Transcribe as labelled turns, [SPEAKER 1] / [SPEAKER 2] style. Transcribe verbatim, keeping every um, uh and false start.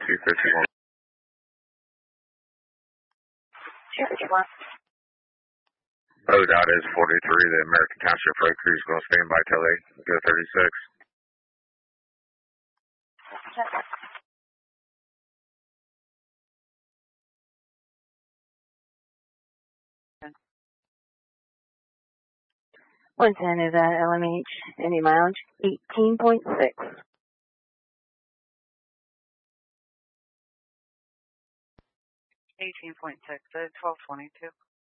[SPEAKER 1] two fifty-one.
[SPEAKER 2] two fifty-one.
[SPEAKER 1] O D O T is forty-three. The American Township Road Crew is going to stand by till they go thirty-six.
[SPEAKER 2] one ten is at L M H, Indian mileage, eighteen point six.
[SPEAKER 3] eighteen point six, uh, twelve twenty-two.